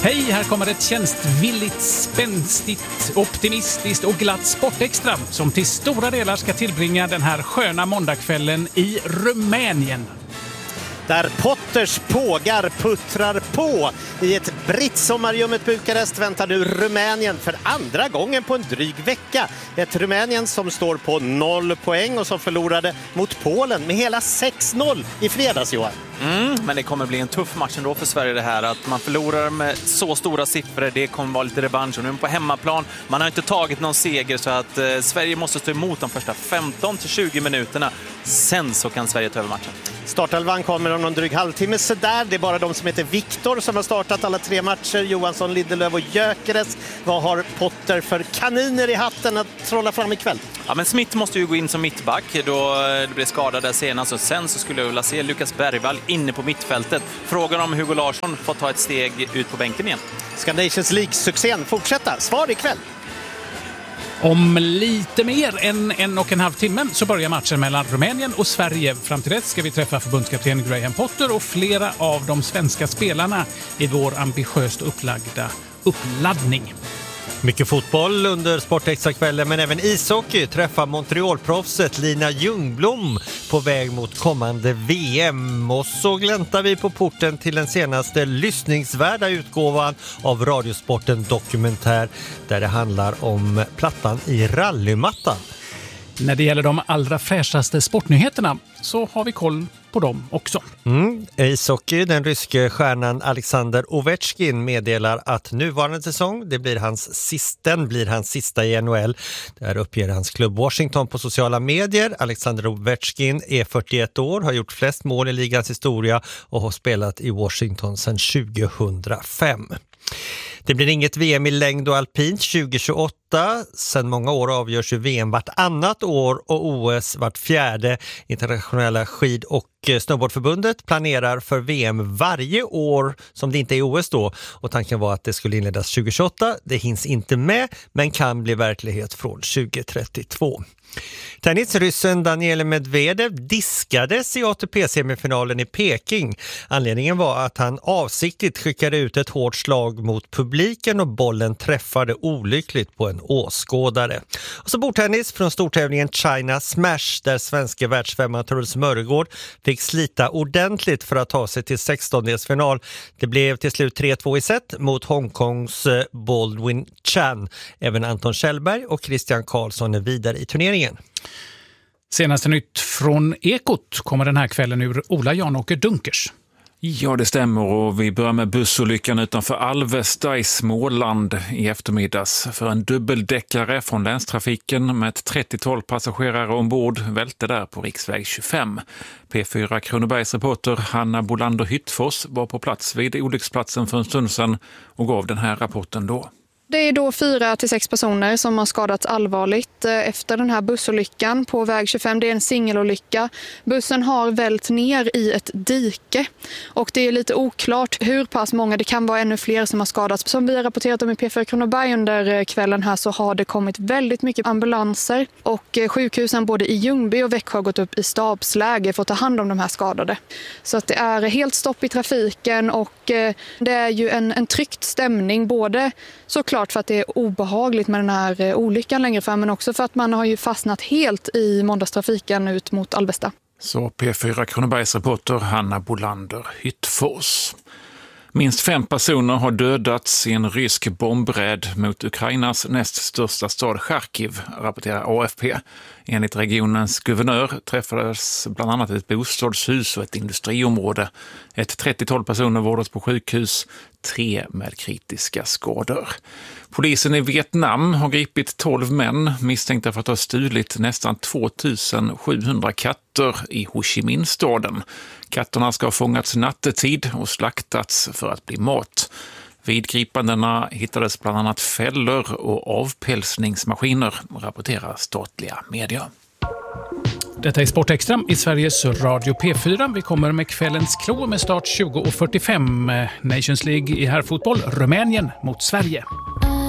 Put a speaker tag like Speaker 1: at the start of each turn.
Speaker 1: Hej, här kommer ett tjänstvilligt, spänstigt, optimistiskt och glatt Sportextra som till stora delar ska tillbringa den här sköna måndagskvällen i Rumänien.
Speaker 2: Där Potters pågar puttrar på. I ett brittsommarljummet Bukarest väntar nu Rumänien för andra gången på en dryg vecka. Ett Rumänien som står på 0 poäng och som förlorade mot Polen med hela 6-0 i fredags, Johan.
Speaker 3: Men det kommer bli en tuff match ändå för Sverige det här. Att man förlorar med så stora siffror, det kommer vara lite revansch. Och nu är man på hemmaplan. Man har inte tagit någon seger så att Sverige måste stå emot de första 15-20 minuterna. Sen så kan Sverige ta över matchen.
Speaker 2: Startelvan kommer om någon dryg halvtimme så där. Det är bara de som heter Viktor som har startat alla 3 matcher. Johansson, Lindelöf och Gyökeres. Vad har Potter för kaniner i hatten att trolla fram ikväll?
Speaker 3: Ja, men Smith måste ju gå in som mittback då det blev skadad där senast. Och sen så skulle jag vilja se Lukas Bergvall inne på mittfältet. Frågan om Hugo Larsson får ta ett steg ut på bänken igen.
Speaker 2: Ska Nations League-succén fortsätta? Svar ikväll.
Speaker 1: Om lite mer än 1,5 timme så börjar matchen mellan Rumänien och Sverige. Fram till det ska vi träffa förbundskapten Graham Potter och flera av de svenska spelarna i vår ambitiöst upplagda uppladdning.
Speaker 4: Mycket fotboll under Sportextra-kvällen, men även ishockey träffar Montreal-proffset Lina Ljungblom på väg mot kommande VM. Och så gläntar vi på porten till den senaste lyssningsvärda utgåvan av Radiosporten Dokumentär där det handlar om plattan i rallymattan.
Speaker 1: När det gäller de allra fräschaste sportnyheterna så har vi koll på dem också.
Speaker 4: Ishockey, den ryske stjärnan Alexander Ovechkin meddelar att nuvarande säsong den blir hans sista i NHL. Där uppger hans klubb Washington på sociala medier. Alexander Ovechkin är 41 år, har gjort flest mål i ligans historia och har spelat i Washington sedan 2005. Det blir inget VM i längd och alpint 2028. Sedan många år avgörs ju VM vartannat år och OS vart fjärde. Internationella skid- och snowboardförbundet planerar för VM varje år som det inte är OS då. Och tanken var att det skulle inledas 2028. Det hinns inte med men kan bli verklighet från 2032. Tennisryssen Daniil Medvedev diskades i ATP-semifinalen i Peking. Anledningen var att han avsiktligt skickade ut ett hårt slag mot publiken och bollen träffade olyckligt på en åskådare. Och så bordtennis från stortävlingen China Smash där svenska världsfemman Truls Mörgård fick slita ordentligt för att ta sig till 16-delsfinal. Det blev till slut 3-2 i set mot Hongkongs Baldwin Chan. Även Anton Kjellberg och Christian Karlsson är vidare i turneringen.
Speaker 1: Senaste nytt från Ekot kommer den här kvällen ur Ola Janåker Dunkers.
Speaker 5: Ja, det stämmer och vi börjar med bussolyckan utanför Alvesta i Småland i eftermiddags. För en dubbeldäckare från länstrafiken med ett 30-tal passagerare ombord välte där på riksväg 25. P4 Kronobergs reporter Hanna Bolander Hyttfors var på plats vid olycksplatsen för en stund sedan och gav den här rapporten då.
Speaker 6: Det är då 4-6 personer som har skadats allvarligt efter den här bussolyckan på väg 25. Det är en singelolycka. Bussen har vält ner i ett dike och det är lite oklart hur pass många, det kan vara ännu fler som har skadats. Som vi har rapporterat om i P4 Kronoberg under kvällen här så har det kommit väldigt mycket ambulanser och sjukhusen både i Ljungby och Växjö har gått upp i stabsläge för att ta hand om de här skadade. Så att det är helt stopp i trafiken och det är ju en tryckt stämning både såklart för att det är obehagligt med den här olyckan längre fram men också för att man har ju fastnat helt i måndagstrafiken ut mot Alvesta.
Speaker 5: Så P4 Kronobergs reporter Hanna Bolander Hyttfors. Minst 5 personer har dödats i en rysk bombräd mot Ukrainas näst största stad Charkiv, rapporterar AFP. Enligt regionens guvernör träffades bland annat ett bostadshus och ett industriområde. Ett 30-tal personer vårdas på sjukhus, 3 med kritiska skador. Polisen i Vietnam har gripit 12 män misstänkta för att ha stulit nästan 2700 katter i Ho Chi Minh-staden. Katterna ska ha fångats nattetid och slaktats för att bli mat. Vid gripandena hittades bland annat fällor och avpälsningsmaskiner, rapporterar statliga medier.
Speaker 1: Detta är Sportextra i Sveriges Radio P4. Vi kommer med kvällens klå med start 20:45. Nations League i herrfotboll, Rumänien mot Sverige.